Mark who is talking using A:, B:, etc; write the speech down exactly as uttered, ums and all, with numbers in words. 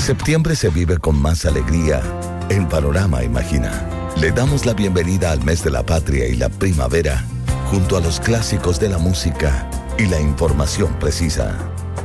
A: Septiembre se vive con más alegría en Panorama Imagina. Le damos la bienvenida al mes de la patria y la primavera, junto a los clásicos de la música y la información precisa.